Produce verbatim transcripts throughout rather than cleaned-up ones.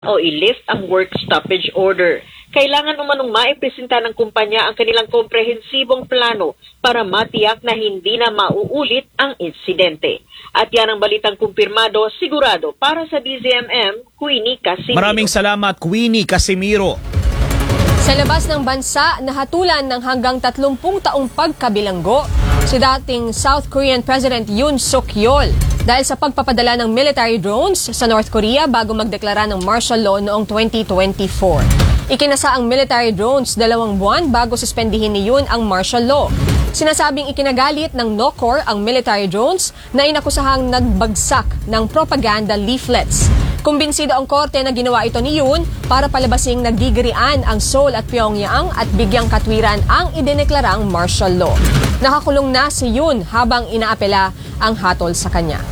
o i-lift ang work stoppage order. Kailangan umanong maipresenta ng kumpanya ang kanilang komprehensibong plano para matiyak na hindi na mauulit ang insidente. At yan ang balitang kumpirmado, sigurado para sa D Z M M, Queenie Casimiro. Maraming salamat, Queenie Casimiro. Sa labas ng bansa, nahatulan ng hanggang tatlumpung taong pagkabilanggo si dating South Korean President Yoon Suk Yeol dahil sa pagpapadala ng military drones sa North Korea bago magdeklara ng martial law noong twenty twenty-four. Ikinasa ang military drones dalawang buwan bago suspendihin ni Yoon ang martial law. Sinasabing ikinagalit ng NOCOR ang military drones na inakusahang nagbagsak ng propaganda leaflets. Kumbinsido ang korte na ginawa ito ni Yoon para palabasing nagdigirian ang Seoul at Pyongyang at bigyang katwiran ang idineklarang martial law. Nakakulong na si Yoon habang inaapela ang hatol sa kanya.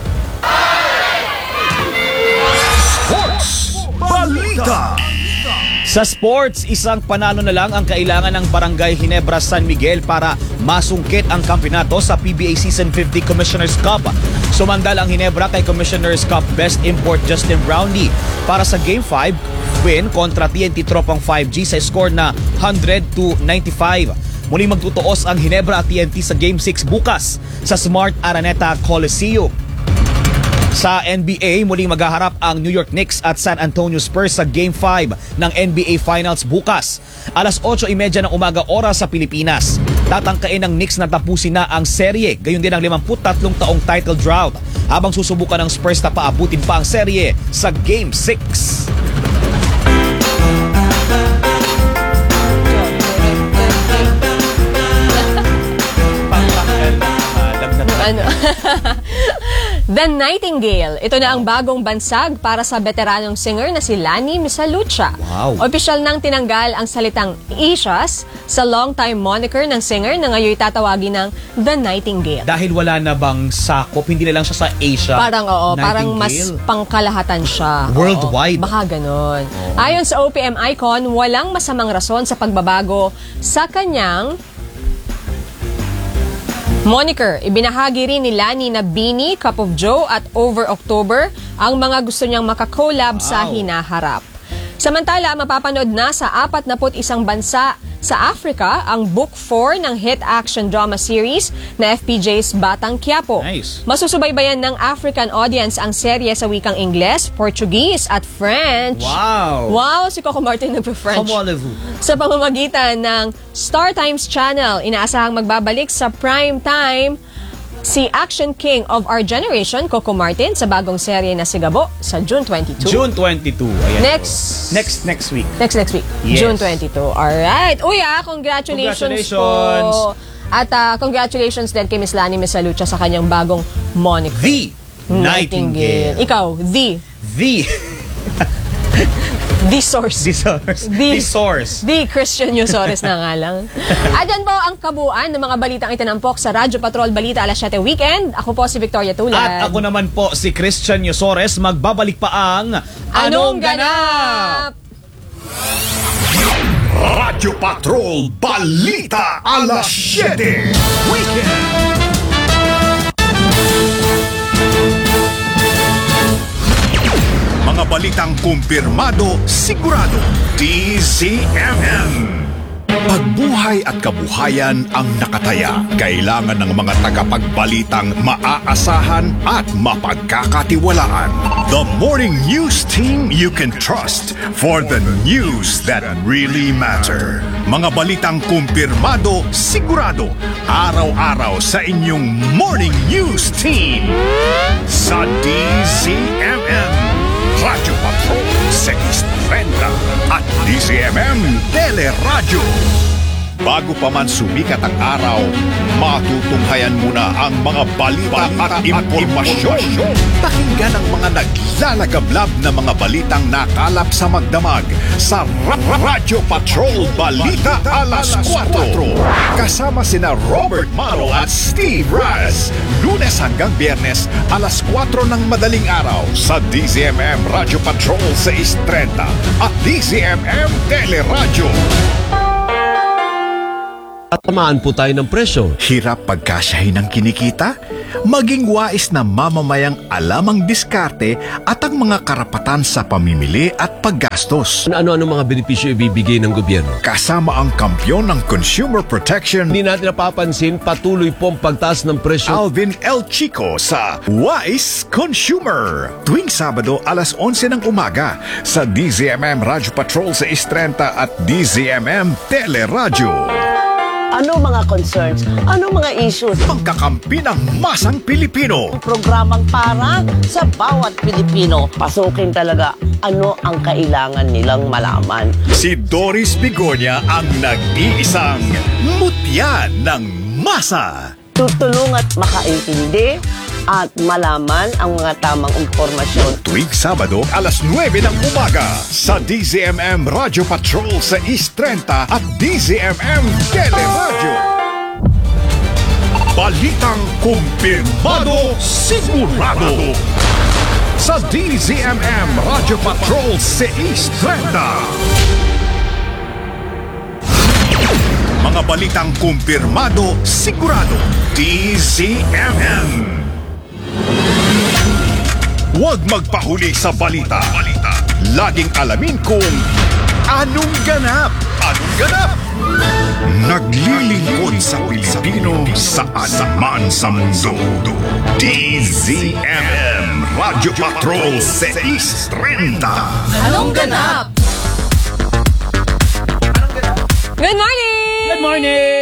Sports Balita. Sa sports, isang panalo na lang ang kailangan ng Barangay Ginebra San Miguel para masungkit ang kampyonato sa P B A Season fifty Commissioner's Cup. Sumandal ang Ginebra kay Commissioner's Cup Best Import Justin Brownlee para sa Game five win kontra T N T Tropang five G sa score na one hundred to ninety-five. Muling magtutuos ang Ginebra at T N T sa Game six bukas sa Smart Araneta Coliseum. Sa N B A, muling maghaharap ang New York Knicks at San Antonio Spurs sa Game five ng N B A Finals bukas. Alas otso trenta ng umaga oras sa Pilipinas. Tatangkain ng Knicks na tapusin na ang serye, gayon din ang limampu't-tatlong taong title drought, habang susubukan ng Spurs na paabutin pa ang serye sa Game six. Ano? The Nightingale. Ito na ang bagong bansag para sa veteranong singer na si Lani Misalucha. Wow. Opisyal nang tinanggal ang salitang Asias sa long-time moniker ng singer na ngayon tatawagin ng The Nightingale. Dahil wala na bang sakop, hindi na lang siya sa Asia. Parang oo, parang mas Nightingale. pangkalahatan siya. Worldwide. Oo, baka ganon. Oo. Ayon sa O P M icon, walang masamang rason sa pagbabago sa kanyang moniker. Ibinahagi rin ni Lani na Beanie, Cup of Joe at Over October ang mga gusto niyang makakolab wow. sa hinaharap. Samantala, mapapanood na sa apat na put isang bansa sa Africa ang Book four ng hit action drama series na F P J's Batang Quiapo. Nice. Masusubaybayan ng African audience ang serye sa wikang Ingles, Portuguese at French. Wow! Wow, si Coco Martin nagpe-French. Sa pamamagitan ng Star Times Channel, inaasahang magbabalik sa prime time si action king of our generation, Coco Martin, sa bagong serye na Sigabo sa June twenty-two. June twenty-two. Ayan Next. Po. Next, next week. Next, next week. Yes. June twenty-two. Alright. Uy ah, congratulations, Congratulations. po. At uh, congratulations din kay Miss Lani Misalucha sa kanyang bagong moniker. The Nightingale. Ikaw, the. The. The source. The source. The, The source. The Christian Yusores na nga lang. At yan po ang kabuuan ng mga balitang itinampok sa Radyo Patrol Balita alas siyete Weekend. Ako po si Victoria Tulad. At ako naman po si Christian Yusores. Magbabalik pa ang Anong Ganap? Radyo Patrol Balita alas siyete Weekend. Mga balitang kumpirmado, sigurado, D Z M M. Pagbuhay at kabuhayan ang nakataya. Kailangan ng mga tagapagbalitang maaasahan at mapagkakatiwalaan. The morning news team you can trust for the news that really matter. Mga balitang kumpirmado, sigurado, araw-araw sa inyong morning news team. Sa D Z M M. Radyo Patrol six thirty at D Z M M Teleradyo. Bago pa man sumikat ang araw, matutunghayan muna ang mga balita at impormasyon. Pakinggan ang mga naglalagablab na mga balitang nakalap sa magdamag sa Radyo Patrol Balita alas kwatro. Kasama sina Robert Maro at Steve Raz. Lunes hanggang Biyernes, alas kwatro ng madaling araw sa D Z M M Radyo Patrol six thirty at D Z M M Teleradyo. Tamaan po tayo ng presyo. Hirap pagkasyahin ng kinikita? Maging wais na mamamayang alam ang diskarte at ang mga karapatan sa pamimili at paggastos. Ano-ano mga benepisyo ibibigay ng gobyerno? Kasama ang kampyon ng Consumer Protection, Hindi natin napapansin patuloy po ang pagtaas ng presyo. Alvin L. Chico sa Wise Consumer. Tuwing Sabado alas onse ng umaga sa D Z M M Radio Patrol sa Istrenta at D Z M M Teleradyo. Ano mga concerns? Ano mga issues? Pagkakampi ng masang Pilipino. Programang para sa bawat Pilipino. Pasukin talaga ano ang kailangan nilang malaman. Si Doris Bigonya ang nag-iisang mutya ng masa. Tutulong at makaintindi at malaman ang mga tamang impormasyon. Tuwing Sabado, alas nuwebe ng umaga sa D Z M M Radio Patrol sa Istrenta at D Z M M Teleradyo. Balitang kumpirmado, sigurado sa D Z M M Radio Patrol sa Istrenta. Mga balitang kumpirmado, sigurado, D Z M M. Huwag magpahuli sa balita. Laging alamin kung anong ganap. Anong ganap? Naglilingkod sa Pilipino saan man sa mundo. D Z M M Radio Patrol sa Istrenta. Anong ganap? Good morning! Good morning!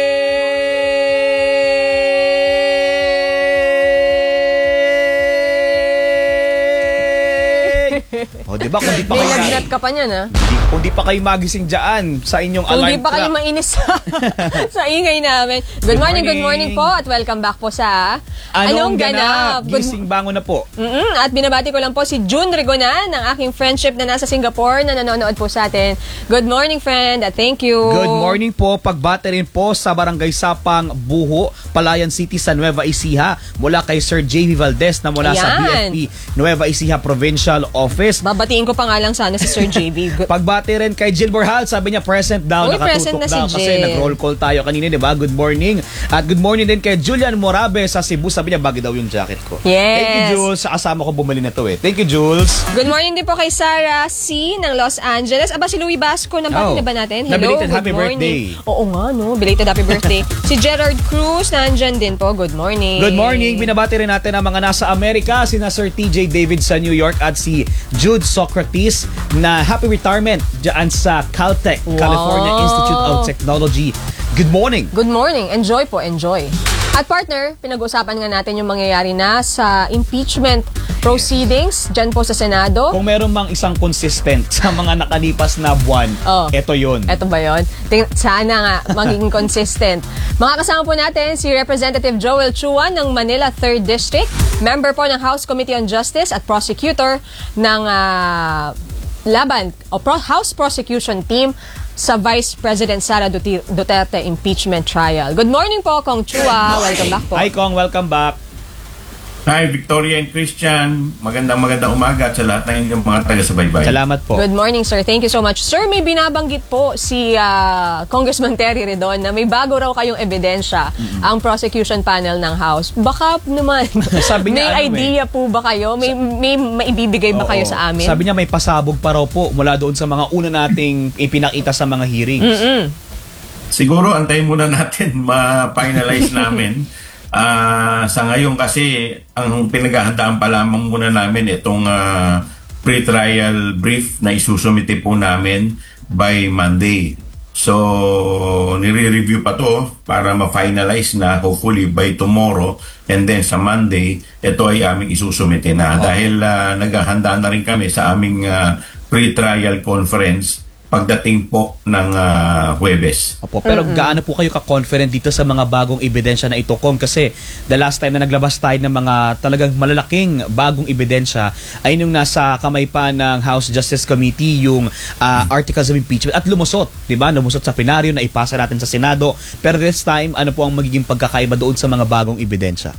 O, di ba? Kung di pa May kayo, lagnat ka pa niyan, ha? di- kung di pa kayo magising dyan sa inyong Kung alarm di pa kayo clock. mainis sa, sa ingay namin. Good, Good morning, good morning. morning po at welcome back po sa Anong ganap? Good, Gising bangon na po. Mm-mm, at binabati ko lang po si June Rigonan ng aking friendship na nasa Singapore na nanonood po sa atin. Good morning, friend, at thank you. Good morning po. Pagbati rin po sa Barangay Sapang, Buho, Palayan City sa Nueva Ecija mula kay Sir J V Valdez na mula sa B F Ayan. P Nueva Ecija Provincial Office. Babatiin ko pa nga lang sana si Sir J V. Good- Pagbati rin kay Jill Borjal, sabi niya present daw, Uy, present nakatutok na si daw kasi Jill. nag-roll call tayo kanina, di ba? Good morning. At good morning din kay Julian Morabe sa Cebu, sabi niya bagay daw yung jacket ko. Yes. Thank you, Jules. Sa kasama ko bumili na to eh. Thank you, Jules. Good morning din po kay Sarah C. ng Los Angeles. Aba, si Louie Basco, nabati Oh. na ba natin? Na Hello, belated good happy morning. birthday. Oo nga, no? Belated happy birthday. Si Gerard Cruz, nandyan din po. Good morning. Good morning. Binabati rin natin ang mga nasa Amerika, sina Sir T J David sa New York at si Jude Socrates na happy retirement dyan sa Caltech, Wow. California Institute of Technology. Good morning. Good morning. Enjoy po, enjoy. At partner, pinag-usapan nga natin yung mangyayari na sa impeachment proceedings dyan po sa Senado. Kung meron mang isang consistent sa mga nakalipas na buwan, Oh. eto yun. Eto ba yun? Ting- Sana nga maging consistent. Mga kasama po natin si Representative Joel Chua ng Manila third District, member po ng House Committee on Justice at prosecutor ng ah, laban o pro- House Prosecution Team sa Vice President Sara Duti- Duterte impeachment trial. Good morning po, Kong Chua. Welcome back po. Hi Kong, welcome back. Hi, Victoria and Christian. Magandang magandang umaga sa lahat ng inyong mga taga-subaybay. Salamat po. Good morning, sir. Thank you so much. Sir, may binabanggit po si ah, Congressman Terry Redon na may bago raw kayong ebidensya ang prosecution panel ng House. Baka naman, Sabi may niya ano, idea po ba kayo? May, may maibibigay ba kayo Oo. sa amin? Sabi niya may pasabog pa raw po mula doon sa mga una nating ipinakita sa mga hearings. Siguro antayin muna natin ma-finalize namin. Ah, sa ngayon kasi ang pinaghahandaan pa lamang muna namin itong ah, pre-trial brief na isusumite po namin by Monday. So, nire-review pa to para ma-finalize na hopefully by tomorrow, and then sa Monday, ito ay aming isusumite na. Dahil ah, naghahanda na rin kami sa aming ah, pre-trial conference pagdating po ng ah, Huwebes. Opo, pero gaano po kayo ka-confident dito sa mga bagong ebidensya na ito, Kong? Kasi the last time na naglabas tayo ng mga talagang malalaking bagong ebidensya ay yung nasa kamay pa ng House Justice Committee yung ah, articles of impeachment at lumusot, di ba? Lumusot sa plenaryo na ipasa natin sa Senado. Pero this time, ano po ang magiging pagkakaiba doon sa mga bagong ebidensya?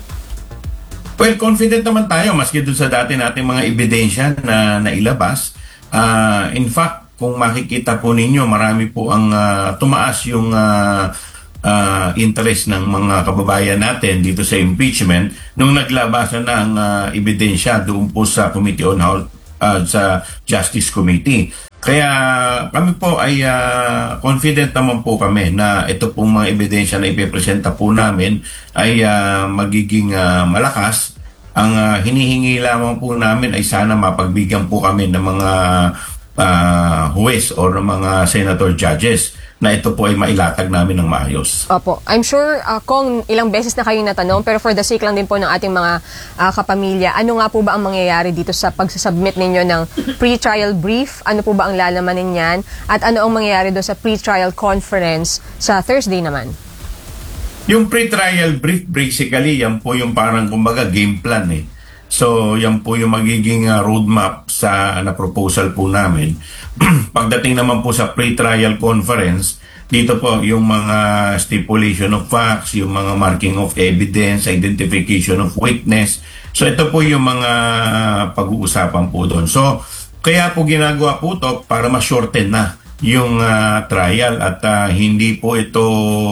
Well, confident naman tayo maski doon sa dati nating mga ebidensya na nailabas. Ah, in fact, kung makikita po ninyo, marami po ang ah, tumaas yung ah, uh, interest ng mga kababayan natin dito sa impeachment nung naglabasan na ang uh, ebidensya doon po sa Committee on Health, uh, sa Justice Committee. Kaya kami po ay uh, confident naman po kami na ito pong mga ebidensya na ipipresenta po namin ay uh, magiging uh, malakas. Ang uh, hinihingi lamang po namin ay sana mapagbigyan po kami ng mga uh, huwes o ng mga senator judges na ito po ay mailatag namin ng maayos. Opo. I'm sure uh, kung ilang beses na kayong natanong, pero for the sake lang din po ng ating mga uh, kapamilya, ano nga po ba ang mangyayari dito sa pagsasubmit ninyo ng pre-trial brief? Ano po ba ang lalamanin niyan? At ano ang mangyayari doon sa pre-trial conference sa Thursday naman? Yung pre-trial brief, basically, yan po yung parang kumbaga game plan eh. So, yan po yung magiging uh, roadmap sa na proposal po namin. Pagdating naman po sa pre-trial conference, dito po yung mga stipulation of facts, yung mga marking of evidence, identification of witness. So, ito po yung mga pag-uusapan po doon. So, kaya po ginagawa po ito para ma-shorten na yung uh, trial at uh, hindi po ito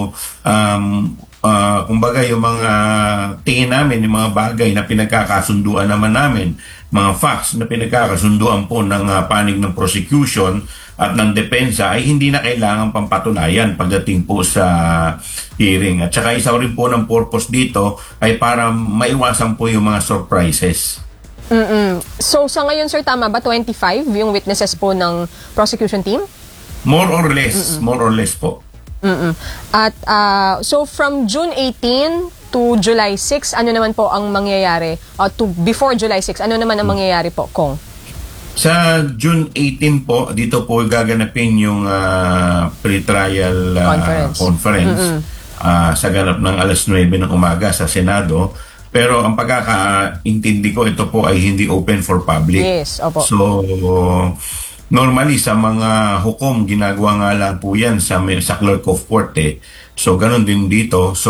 um, Uh, kumbaga yung mga tingin namin, yung mga bagay na pinagkakasunduan naman namin, mga facts na pinagkakasunduan po ng uh, panig ng prosecution at ng depensa ay hindi na kailangan pampatunayan pagdating po sa hearing. At saka isa rin po ng purpose dito ay para maiwasan po yung mga surprises. Mm-mm. So sa ngayon sir, tama ba twenty-five yung witnesses po ng prosecution team? More or less, Mm-mm. more or less po. Mm-mm. At uh, so from June eighteen to July six, ano naman po ang mangyayari? O to before July six, ano naman ang mangyayari po, Kong? Sa June eighteen po, dito po gaganapin yung uh, pre-trial uh, conference, conference uh, sa ganap ng alas nuwebe ng umaga sa Senado. Pero ang pagkakaintindi ko, ito po ay hindi open for public. Yes, opo. So, normally, sa mga hukom, ginagawa nga lang po yan sa, sa clerk of court eh. So, ganun din dito. So,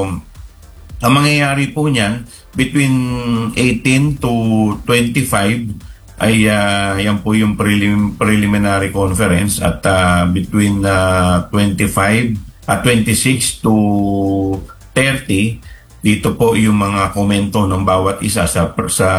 ang mangyayari po niyan, between eighteen to twenty-five, ay uh, yan po yung prelim, preliminary conference at uh, between uh, twenty-five at uh, twenty-six to thirty, dito po yung mga komento ng bawat isa sa sa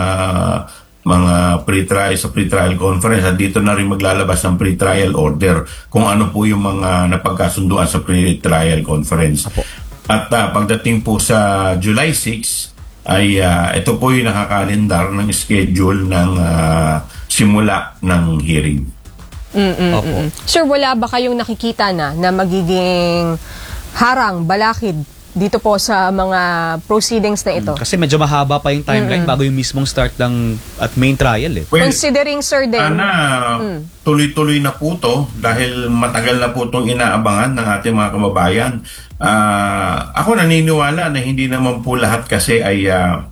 mga pre-trial sa pre-trial conference at dito na rin maglalabas ng pre-trial order kung ano po yung mga napagkasunduan sa pre-trial conference. Apo. At uh, pagdating po sa July six ay uh, ito po yung nakakalendar ng schedule ng uh, simula ng hearing. Mm-mm-mm. Sir, wala ba kayong nakikita na na magiging harang, balakid dito po sa mga proceedings na ito? Kasi medyo mahaba pa yung timeline mm-hmm. bago yung mismong start ng at main trial eh. Well, considering sir din, sana mm. tuloy-tuloy na po to dahil matagal na po itong inaabangan ng ating mga kababayan. Uh, ako naniniwala na hindi naman po lahat kasi ay uh,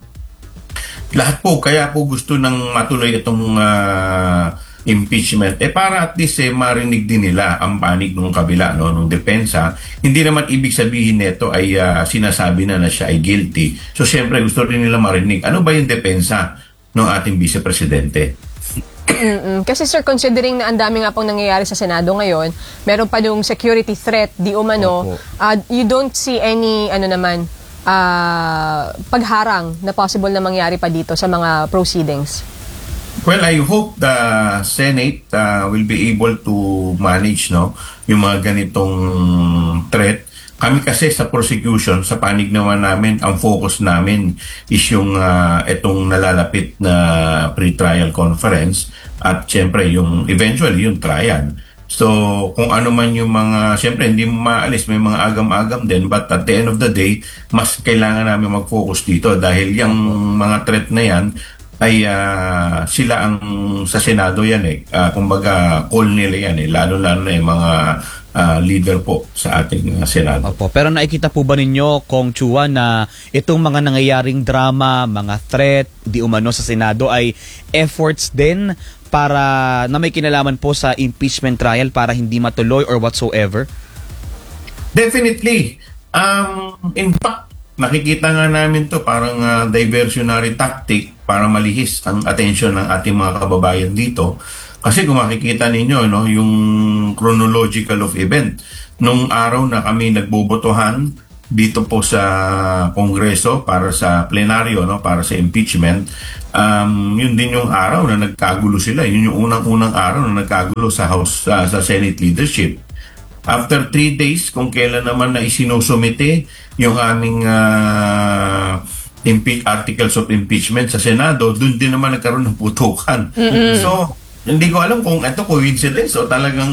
lahat po kaya po gusto ng matuloy itong uh, impeachment eh para at least eh, marinig din nila ang panig ng kabila no ng depensa. Hindi naman ibig sabihin nito ay uh, sinasabi na na siya ay guilty. So siyempre gusto rin nila marinig ano ba yung depensa ng ating vice presidente. Mm-mm. Kasi sir, considering na ang dami nga pong nangyayari sa Senado ngayon, meron pa yung security threat di umano, uh, you don't see any ano naman uh, pagharang na possible na mangyari pa dito sa mga proceedings. Well, I hope the Senate uh, will be able to manage no yung mga ganitong threat. Kami kasi sa prosecution, sa panig naman namin, ang focus namin is yung uh, itong nalalapit na pre-trial conference at syempre yung eventually yung trial. So, kung ano man yung mga, syempre hindi mo maalis, may mga agam-agam din, but at the end of the day, mas kailangan namin mag-focus dito dahil yung mga threat na yan, ay uh, sila ang sa Senado yan eh. Uh, kumbaga, call nila yan eh. Lalo-lalo na yung mga uh, leader po sa ating uh, Senado. Opo. Pero nakikita po ba ninyo, Kong Chua, na itong mga nangyayaring drama, mga threat, di umano sa Senado ay efforts din para na may kinalaman po sa impeachment trial para hindi matuloy or whatsoever? Definitely. Um, in fact, nakikita nga namin to parang uh, diversionary tactic para malihis ang atensyon ng ating mga kababayan dito. Kasi kung makikita ninyo, no, yung chronological of event, nung araw na kami nagbobotohan dito po sa Kongreso para sa plenaryo, no, para sa impeachment, um, yun din yung araw na nagkagulo sila. Yun yung unang-unang araw na nagkagulo sa House, uh, sa Senate leadership. After three days, kung kailan naman na isinusumite yung aming uh, impe- articles of impeachment sa Senado, dun din naman nagkaroon ng putukan. Mm-hmm. So, hindi ko alam kung ito coincidence o talagang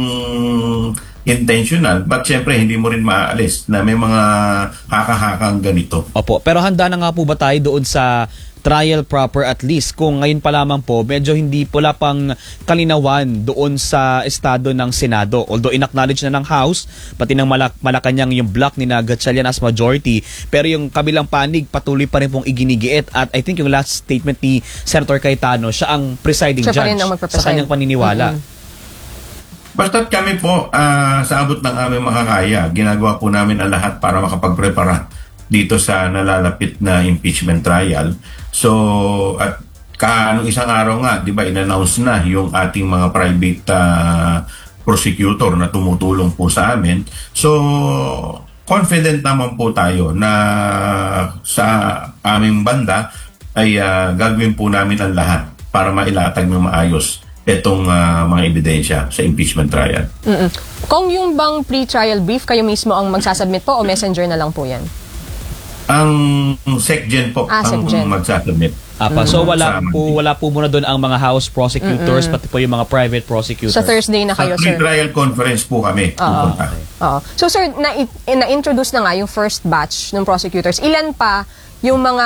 intentional, but syempre hindi mo rin maaalis na may mga haka-hakang ganito. Opo, pero handa na nga po ba tayo doon sa trial proper at least kung ngayon pa lamang po medyo hindi pula pang kalinawan doon sa estado ng Senado, although inacknowledge na ng House pati ng Malak Malacanang yung block ni Gatchalian as majority, pero yung kabilang panig patuloy pa rin pong iginigiit at I think yung last statement ni Senator Cayetano, siya ang presiding siya judge sa kanyang paniniwala. Mm-hmm. Basta't kami po uh, sa abot ng aming makakaya, ginagawa po namin ang lahat para makapagprepara dito sa nalalapit na impeachment trial. So, at kaanong isang araw nga, di ba, in-announce na yung ating mga private uh, prosecutor na tumutulong po sa amin. So, confident naman po tayo na sa aming banda ay uh, gagawin po namin ang lahat para mailatag ng maayos itong uh, mga ebidensya sa impeachment trial. Mm-mm. Kung yung bang pre-trial brief, kayo mismo ang magsasubmit po o messenger na lang po yan? Ang SecGen po ah, ang SecGen. magsasubmit. Apa, so wala po wala po muna doon ang mga House prosecutors, mm-mm, pati po yung mga private prosecutors. Sa Thursday na kayo, sa sir. Sa pre-trial conference po kami pupunta. Oo. So sir, na, na-introduce na nga yung first batch ng prosecutors. Ilan pa yung mga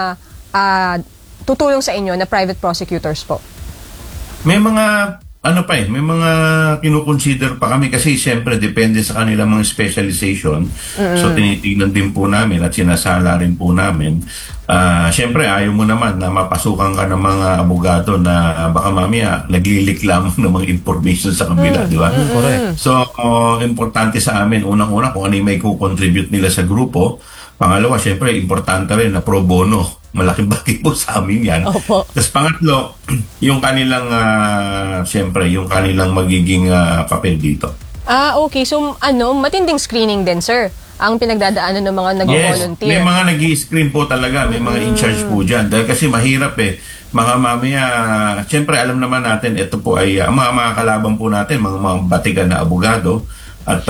uh, tutulong sa inyo na private prosecutors po? May mga ano pa eh, may mga kinukonsider pa kami kasi siyempre depende sa kanilang mga specialization. Mm-hmm. So tinitignan din po namin at sinasala rin po namin. Uh, siyempre ayaw mo naman na mapasukan ka ng mga abogado na uh, baka mamaya naglilik lamang ng mga information sa kabila, mm-hmm, di ba? Mm-hmm. Correct. So uh, importante sa amin, unang-una kung ano yung may kukontribute nila sa grupo. Pangalawa, siyempre importante rin na pro bono. Malaking bagay po sa amin yan. Opo. Tapos pangatlo, yung kanilang, uh, siyempre, yung kanilang magiging uh, papel dito. Ah, okay. So, ano, matinding screening din, sir, ang pinagdadaanan ng mga nag-volunteer. Yes, may mga nag-i-screen po talaga, may mga in-charge po dyan. Dahil kasi mahirap eh. Mga mamaya, siyempre alam naman natin, ito po ay, uh, mga, mga kalaban po natin, mga, mga batigan na abogado. At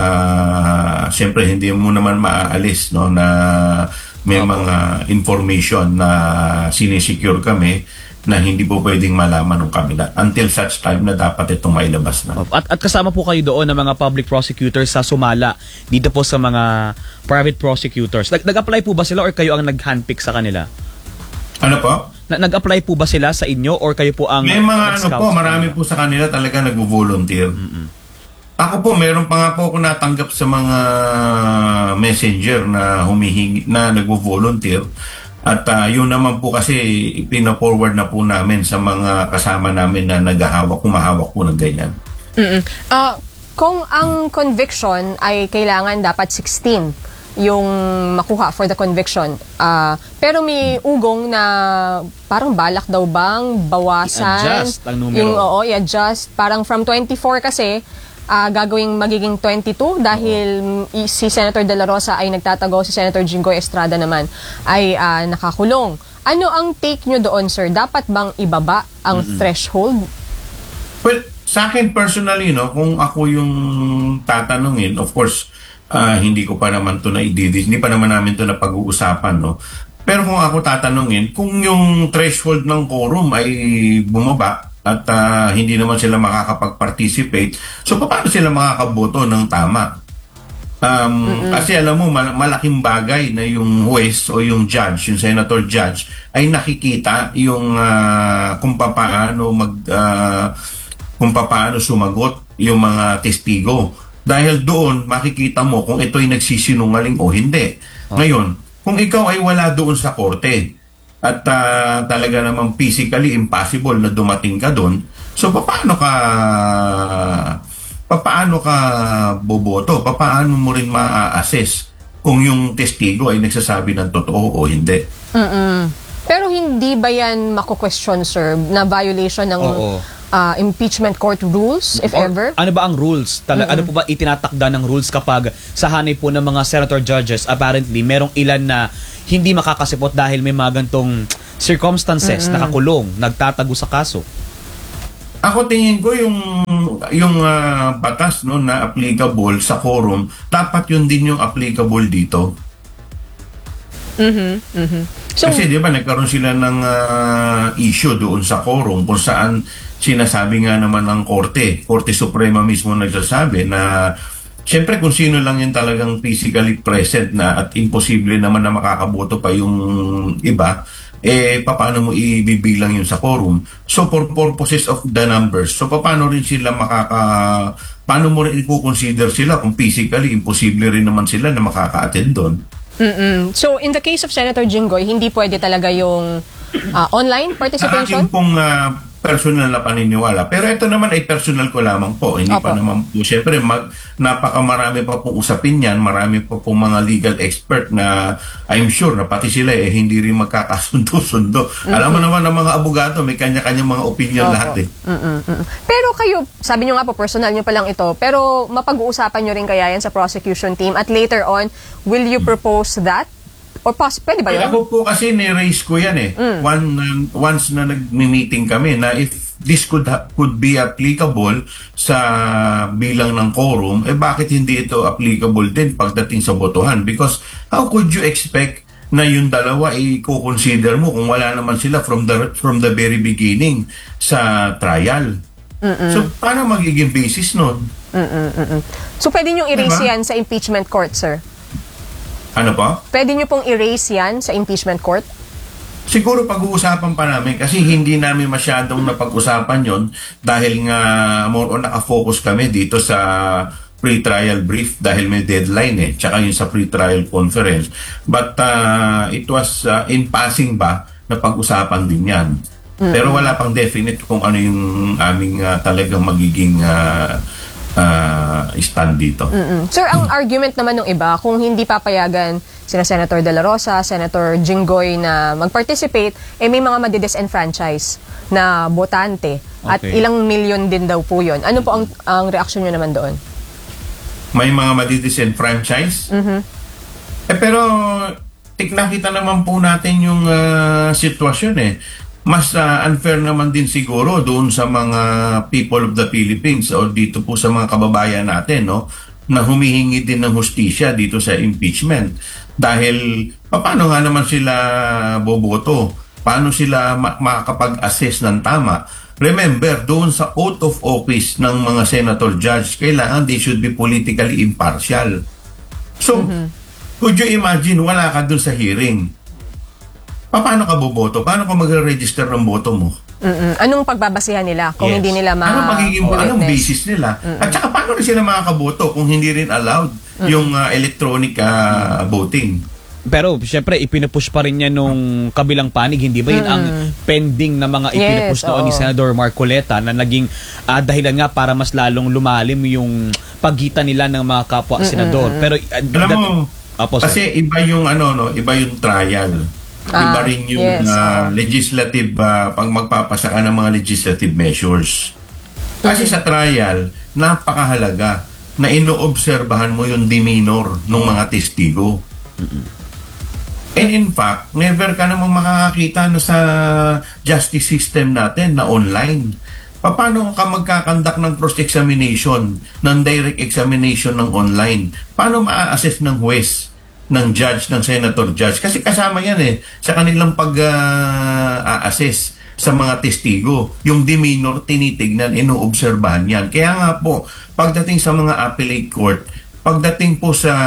uh, siyempre, hindi mo naman maaalis, no, na may mga information na sinisecure kami na hindi po pwedeng malaman ng kabila until such time na dapat itong mailabas na. At, at kasama po kayo doon ng mga public prosecutors sa sumala dito po sa mga private prosecutors. Nag- nag-apply po ba sila or kayo ang nag-handpick sa kanila? Ano po? Na- nag-apply po ba sila sa inyo or kayo po ang may mga ano po, marami po sa kanila talaga nag-volunteer. Mm-hmm. Ako po, meron pa nga po ako natanggap sa mga messenger na humihingi, na nagvo-volunteer. At uh, yun naman po kasi pina-forward na po namin sa mga kasama namin na naghahawak, kumahawak po ng ganyan. Mm-mm. Uh, kung ang conviction ay kailangan dapat sixteen yung makuha for the conviction. Uh, pero may ugong na parang balak daw bang bawasan. I-adjust ang numero. Yung, oo, i-adjust. Parang from twenty-four kasi, Uh, gagawing magiging twenty-two dahil oh. si Senator De La Rosa ay nagtatago, si Senator Jinggoy Estrada naman ay uh, nakakulong. Ano ang take nyo doon, sir? Dapat bang ibaba ang mm-hmm. threshold? Well, sa akin personally, no, kung ako yung tatanungin, of course, uh, hindi ko pa naman to na ididis, hindi pa naman namin to na pag-uusapan, no. Pero kung ako tatanungin, kung yung threshold ng quorum ay bumaba, at uh, hindi naman sila makakapag-participate, so paano sila makakaboto ng tama? Um, mm-hmm. Kasi alam mo, mal- malaking bagay na yung huwes o yung judge, yung senator judge, ay nakikita yung uh, kung paano mag uh, kung paano sumagot yung mga testigo. Dahil doon, makikita mo kung ito'y nagsisinungaling o hindi. Oh. Ngayon, kung ikaw ay wala doon sa korte, at uh, talaga namang physically impossible na dumating ka doon, so paano ka paano ka boboto? Paano mo rin ma-assess kung yung testigo ay nagsasabi ng totoo o hindi? Mm-mm. Pero hindi ba yan mako-question, sir, na violation ng uh, impeachment court rules, if Or ever? Ano ba ang rules? Tala, Ano po ba itinatakda ng rules kapag sa hanay po ng mga senator judges, apparently, merong ilan na hindi makakasipot dahil may mga gantong circumstances, nakakulong, nagtatago sa kaso? Ako tingin ko yung yung ah, batas no na applicable sa quorum, dapat yun din yung applicable dito. So, Kasi di ba nagkaroon sila ng ah, issue doon sa quorum kung saan sinasabi nga naman ng Korte, Korte Suprema mismo nagsasabi na siyempre kung sino lang yung talagang physically present na at imposible naman na makakaboto pa yung iba, eh paano mo ibibilang yun sa quorum? So for purposes of the numbers, so paano rin sila makaka paano mo rin i-consider sila kung physically imposible rin naman sila na makaka-attend doon? mm-mm. So, in the case of Senator Jinggoy, hindi pwede talaga yung uh, online Sa participation? akin pong ah, personal na paniniwala. Pero ito naman ay personal ko lamang po. Hindi Opo. pa naman po. Siyempre, mag, napakamarami pa pong usapin yan. Marami pa pong mga legal expert na I'm sure na pati sila eh hindi rin magkakasundo-sundo. Alam mo naman ng mga abogado, may kanya-kanyang mga opinion Opo. lahat eh. Mm-mm, mm-mm. Pero kayo, sabi nyo nga po, personal nyo pa lang ito, pero mapag-uusapan nyo rin kaya yan sa prosecution team at later on, will you propose that? Or pos- pwede ba Eh, yun? ako po kasi ni-raise ko yan eh. One, um, once na nag-meeting kami na if this could ha- could be applicable sa bilang ng quorum, eh bakit hindi ito applicable din pagdating sa botohan? Because how could you expect na yung dalawa i-consider mo kung wala naman sila from the from the very beginning sa trial? So, paano magiging basis nun? Mm-mm-mm. So, pwede nyo erase Diba? yan sa impeachment court, sir? Ano pa? Pwede nyo pong erase yan sa impeachment court? Siguro pag-uusapan pa namin kasi hindi namin masyadong napag-usapan yon dahil nga more on nakafocus kami dito sa pre-trial brief dahil may deadline eh, tsaka yung sa pre-trial conference. But uh, it was uh, in passing ba na pag-usapan din yan. Pero wala pang definite kung ano yung aming uh, talagang magiging uh, uh, stand dito. Mm. Sir, ang argument naman ng iba, kung hindi papayagan sina Senator De La Rosa, Senator Jinggoy na mag-participate, eh may mga madidisenfranchise na botante. At Okay. ilang milyon din daw po yun. Ano po ang, ang reaksyon nyo naman doon? May mga madidisenfranchise. Eh pero tignan kita naman po natin yung ah, sitwasyon eh. Mas ah, unfair naman din siguro doon sa mga people of the Philippines o dito po sa mga kababayan natin, no, na humihingi din ng hustisya dito sa impeachment. Dahil paano nga naman sila boboto? Paano sila ma- makakapag-assess ng tama? Remember, doon sa oath of office ng mga senator judge, kailangan they should be politically impartial. So, could you imagine, wala ka doon sa hearing? Pa- Paano ka boboto? Paano ka magre-register ng boto mo? Mm-mm. Anong pagbabasihan nila kung Yes. hindi nila ma- Anong magiging, anong witness? basis nila? At saka paano rin sila makakaboto kung hindi rin allowed yung ah, electronic ah, voting? Pero syempre ipinupush pa rin niya nung kabilang panig, hindi ba yun ang pending na mga ipinupush Yes, noon ni oo. Senador Marcoleta na naging ah, dahilan nga para mas lalong lumalim yung pagitan nila ng mga kapwa senador. Pero ah, Alam that- mo, Apo, sir. kasi iba yung ano no, iba yung trial. Iba Ah, rin yung yes, ah, oo. legislative ah, pag magpapasa ka ng mga legislative measures. Kasi sa trial, napakahalaga na inoobserbahan mo yung demeanor ng mga testigo. And in fact, never ka namang makakakita na sa justice system natin na online. Paano ka magkakandak ng cross-examination, ng direct examination ng online? Paano ma-assess ng huwes, ng judge, ng senator judge? Kasi kasama yan eh, sa kanilang pag-assess sa mga testigo. Yung demeanor, tinitignan, inoobserbahan yan. Kaya nga po, pagdating sa mga appellate court, pagdating po sa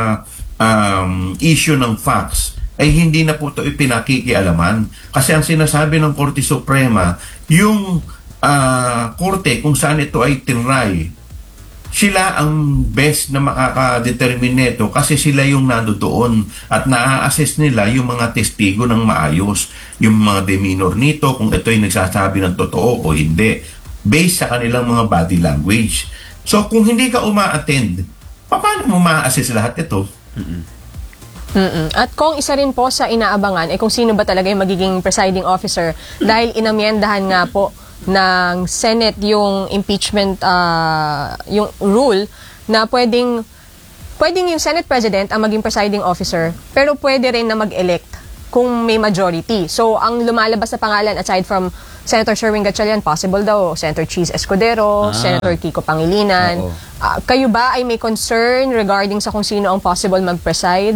um, issue ng facts, ay hindi na po ito ipinakikialaman. Kasi ang sinasabi ng Korte Suprema, yung ah, korte kung saan ito ay tinray, sila ang best na makakadetermine nito kasi sila yung nandoon at naa-assess nila yung mga testigo ng maayos, yung mga demeanor nito, kung ito ay nagsasabi ng totoo o hindi, based sa kanilang mga body language. So kung hindi ka uma-attend, paano mo ma-assess lahat ito? Mm-mm. At kung isa rin po sa inaabangan, eh kung sino ba talaga yung magiging presiding officer dahil inamyendahan nga po ng Senate yung impeachment, uh, yung rule na pwedeng, pwedeng yung Senate President ang maging presiding officer, pero pwede rin na mag-elect kung may majority. So, ang lumalabas na pangalan, aside from Senator Sherwin Gatchalian, possible daw, Senator Cheese Escudero, Ah. Senator Kiko Pangilinan. Oo. Ah, kayo ba ay may concern regarding sa kung sino ang possible mag-preside?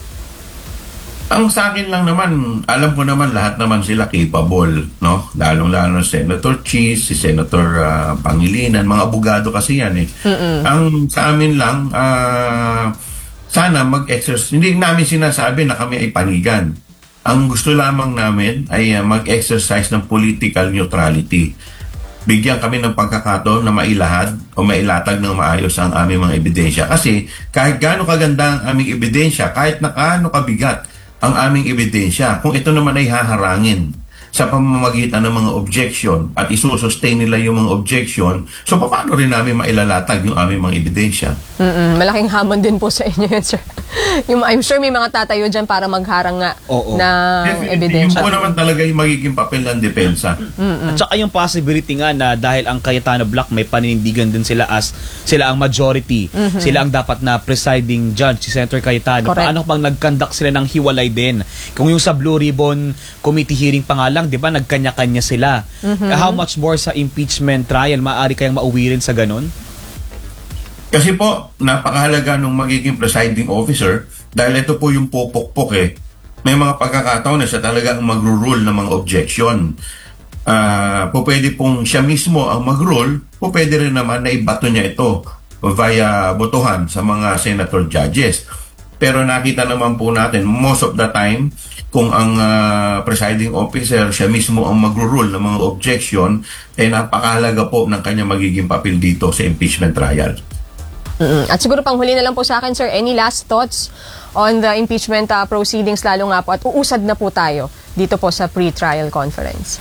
Ang sa akin lang naman, alam ko naman lahat naman sila capable, no? Lalong-lalo si Senator Cheese, si Senator ah, Pangilinan, mga abogado kasi yan eh. Ang sa amin lang, ah, sana mag-exercise, hindi namin sinasabi na kami ay panigan. Ang gusto lamang namin ay uh, mag-exercise ng political neutrality. Bigyan kami ng pagkakataon na mailahad o mailatag ng maayos ang aming mga ebidensya. Kasi kahit gaano kaganda ang aming ebidensya, kahit na gaano kabigat ang aming ebidensya, kung ito naman ay haharangin sa pamamagitan ng mga objection at isusustain nila yung mga objection, so paano rin namin mailalatag yung aming mga ebidensya? Mm-mm, malaking hamon din po sa inyo yun, sir. Yung, I'm sure may mga tatayo dyan para magharang nga Oo. ng Definitely, ebidensya. Yung po naman talaga yung magiging papel ng depensa. At saka yung possibility nga na dahil ang Cayetano Block may paninindigan din sila as sila ang majority, sila ang dapat na presiding judge, si Senator Cayetano. Correct. Paano pang nag-conduct sila ng hiwalay din? Kung yung sa Blue Ribbon Committee hearing pa nga lang, di ba, nagkanya-kanya sila. How much more sa impeachment trial? Maaari kayang mauwi rin sa ganun? Kasi po, napakahalaga nung magiging presiding officer dahil ito po yung pupukpok eh. May mga pagkakataon na siya talaga ang magro-rule ng mga objection. Uh, po pwede pong siya mismo ang mag-rule, po pwede rin naman na ibato niya ito via botohan sa mga senator judges. Pero nakita naman po natin, most of the time, kung ang uh, presiding officer, siya mismo ang magro-rule ng mga objection, eh napakahalaga po ng kanya magiging papel dito sa impeachment trial. Mm-mm. At siguro pang huli na lang po sa akin, sir, any last thoughts on the impeachment uh, proceedings, lalo nga po, at uusad na po tayo dito po sa pre-trial conference.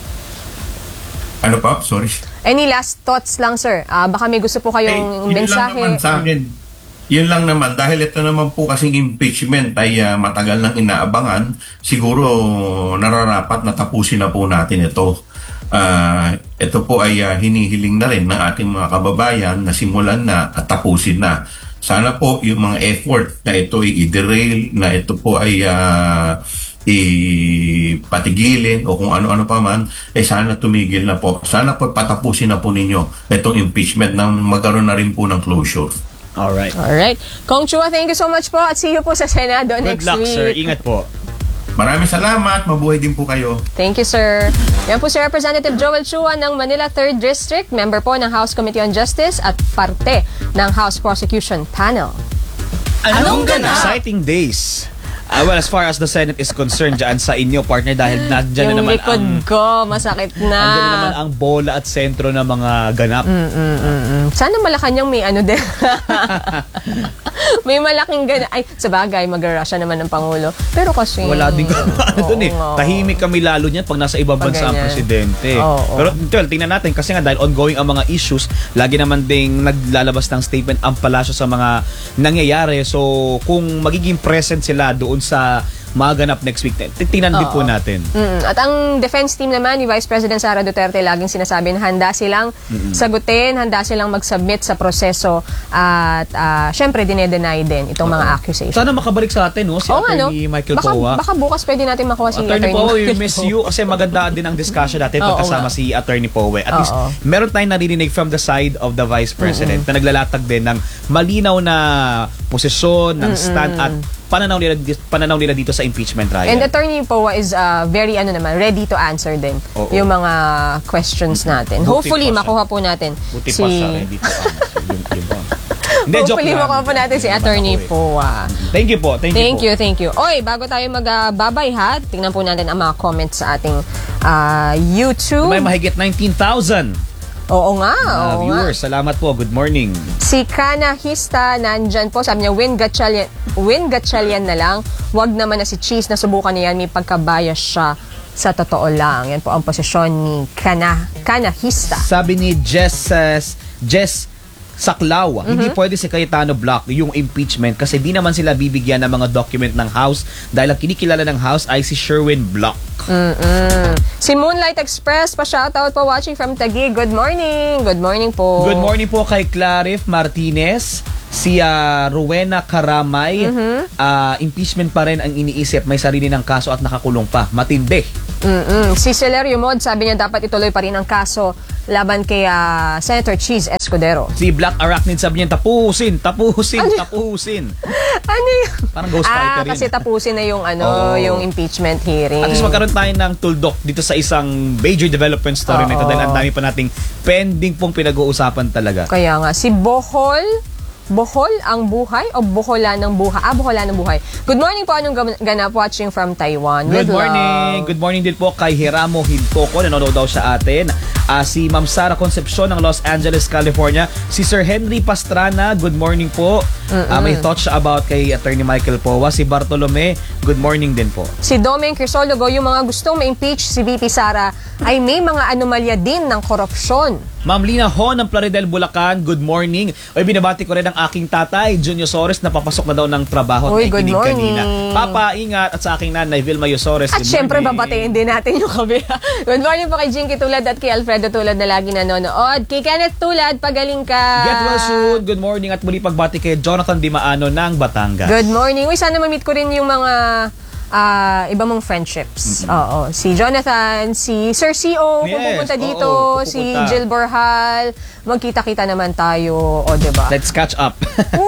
Ano pa? Sorry. Any last thoughts lang, sir? Uh, baka may gusto po Eh, kayong yun mensahe. lang naman sa akin. Yun lang naman, dahil ito naman po kasing impeachment ay uh, matagal nang inaabangan, siguro nararapat na tapusin na po natin ito. Uh, ito po ay uh, hinihiling na rin ng ating mga kababayan na simulan na at tapusin na. Sana po yung mga effort na ito ay i-derail, na ito po ay uh, ipatigilin o kung ano-ano pa man, eh sana tumigil na po. Sana po patapusin na po ninyo itong impeachment nang magkaroon na rin po ng closure. Alright. Alright. Kong Chua, thank you so much po at see you po sa Senado Good next luck, week. sir. Ingat po. Maraming salamat. Mabuhay din po kayo. Thank you, sir. Yan po si Representative Joel Chua ng Manila third District, member po ng House Committee on Justice at parte ng House Prosecution Panel. Anong ganap? Exciting days. Uh, well, as far as the Senate is concerned, dyan sa inyo, partner, dahil nandyan Yung na naman likod ang... ko, masakit na. Nandyan na naman ang bola at sentro ng mga ganap. Mm, mm, mm, mm. Sana Malacanang may ano din. May malaking ganap. Ay, sa bagay, mag-russia naman ng Pangulo. Pero kasi... Wala din ano doon eh. oo. Tahimik kami lalo niyan pag nasa ibang Pag bansa ang ganyan. presidente. Oo, oo. Pero well, tingnan natin kasi nga dahil ongoing ang mga issues, lagi naman ding naglalabas ng statement ang palasyo sa mga nangyayari. So, kung magiging present sila doon sa maganap next week, tingnan din po natin. Mm, at ang defense team naman ni Vice President Sara Duterte laging sinasabi na handa silang Mm-mm. sagutin, handa silang mag-submit sa proseso at uh, syempre dine-deny din itong mga accusations. Sana makabalik sa atin, no? Si Oo nga, no? Attorney Michael baka, Poa. baka bukas pwede natin makuha si Attorney Poe, we Michael miss Poa. you kasi maganda din ang discussion natin Oo pagkasama nga. si Attorney Poe. At Oo. least, meron tayong narinig from the side of the Vice President na naglalatag din ng malinaw na posisyon, ng stand at pananaw nila, pananaw nila dito sa impeachment trial. And Attorney Poa is uh, very ano naman, ready to answer din Oo. yung mga questions natin. Buti Hopefully, pa siya. makuha po natin Buti si... pa siya, ready to answer. Yun, yun po. Hindi, joke Hopefully, lang. makuha po natin si Attorney Ako eh. Poa. Thank you po. Thank, Thank you you, thank you. Oy, bago tayo magbabay ha, tingnan po natin ang mga comments sa ating uh, YouTube. po. May mahigit nineteen thousand Oo nga, uh, oo nga. viewers. Salamat po. Good morning. Si Kana Hista, nandyan po. Sabi niya, Win Gatchalian, Win Gatchalian na lang. Wag naman na si Cheese na subukan niya yan. May pagkabayas siya sa totoo lang. Yan po ang posisyon ni Kana, Kana Hista. Sabi ni Jess, uh, Jess saklaw. Hindi pwede si Cayetano block yung impeachment kasi di naman sila bibigyan ng mga document ng House dahil ang kinikilala ng House ay si Sherwin Block. Mm-mm. Si Moonlight Express, pa-shoutout po watching from Taguig. Good morning. Good morning po. Good morning po kay Clarif Martinez. Si uh, Rowena Karamay. Uh, impeachment pa rin ang iniisip. May sarili ng kaso at nakakulong pa. Matindi. Mm-mm. Si Celerio Mod, sabi niya dapat ituloy pa rin ang kaso laban kay uh, Senator Cheese Escudero. Si Black Arachnid sabi niya tapusin, tapusin, Ano? tapusin. Ano yun? Parang Ghost Fighter Ah, rin. kasi tapusin na yung ano, Oo. yung impeachment hearing. At least magkaroon tayo ng tuldok dito sa isang major development story Oo. nito dahil ang dami pa nating pending pong pinag-uusapan talaga. Kaya nga, si Bohol, Bohol ang buhay o Bohola ng buhay? Ah, Bohola ng buhay. Good morning po, anong gam- ganap watching from Taiwan? Good With morning. love. Good morning din po kay Hiramo Hintoko. Nanonood daw siya atin. Ah, si Ma'am Sara Concepcion ng Los Angeles, California. Si Sir Henry Pastrana, good morning po. Ah, may thoughts siya about kay Attorney Michael Powa. Si Bartolome, good morning din po. Si Domeng Crisologo, yung mga gustong ma-impeach si V P Sara ay may mga anomalya din ng korupsyon. Ma'am Lina Ho ng Plaridel, Bulacan, good morning. Oy, binabati ko rin ang aking tatay, Jun Yosores, na papasok na daw ng trabaho. Uy, at good nakikinig morning. kanina. Papa, ingat. At sa aking nanay, Vilma Yosores, At good syempre, morning. babatiin din natin yung kabila. Good morning po kay Jinky Tulad at kay Alfredo Tulad na lagi nanonood. Kay Kenneth Tulad, pagaling ka. Get well soon. Good morning at muli pagbati kay Jonathan Dimaano ng Batangas. Good morning. Uy, sana ma-meet ko rin yung mga ah, iba mong friendships. Oo. Si Jonathan, si Sir C O, kung Yes, pupunta oo, dito, pupunta. si Jill Borjal. Magkita-kita naman tayo. O, diba? Let's catch up.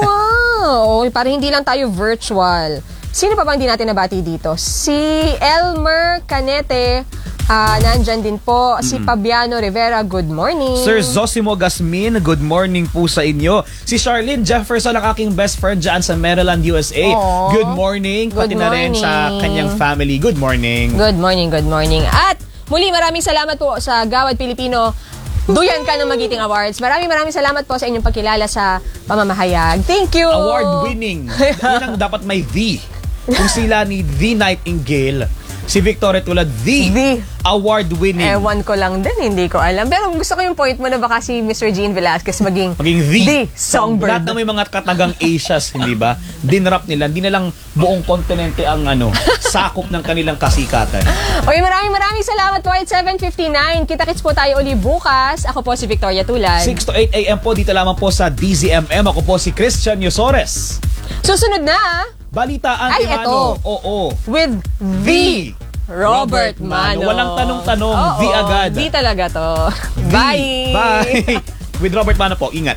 Wow! Para hindi lang tayo virtual. Sino pa bang di natin nabati dito? Si Elmer Canete, ah, nandyan din po. Si Fabiano Rivera, good morning. Sir Zosimo Gasmin, good morning po sa inyo. Si Charlene Jefferson, ang aking best friend dyan sa Maryland, U S A. Aw. Good morning. Good Pati na rin sa morning. kanyang family. Good morning. Good morning, good morning. At muli maraming salamat po sa Gawad Pilipino Duyan Ka ng Magiting Awards. Maraming maraming salamat po sa inyong pagkilala sa pamamahayag. Thank you! Award-winning. Yun ang dapat may V. Kung sila ni The Nightingale, si Victoria Tulad, The, The. Award-winning. Ewan ko lang din, hindi ko alam. Pero gusto ko yung point mo na baka si Mister Gene Velasquez maging, Maging The. The Songbird. Lahat na may mga katagang Asias, hindi ba? Dinrap nila. Hindi na lang buong kontinente ang ano, sakop ng kanilang kasikatan. Okay, maraming maraming salamat po. It's seven fifty-nine. Kita-kits po tayo uli bukas. Ako po si Victoria Tulad. six to eight a.m. po dito lamang po sa D Z M M. Ako po si Christian Yosores. Susunod na, Balitaan Ay, Mano. eto. Oo. with The The Robert Mano. Walang tanong-tanong. Oo, The agad. The talaga to. The. Bye! Bye! With Robert Mano po. Ingat.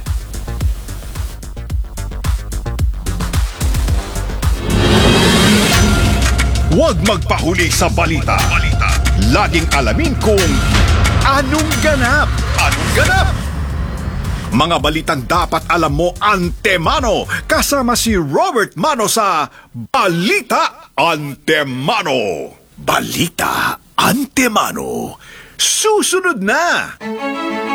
Huwag magpahuli sa balita. Laging alamin kung anong ganap. Anong ganap? Mga balitang dapat alam mo antemano. Kasama si Robert Mano sa Balita Antemano. Balita Antemano. Susunod na!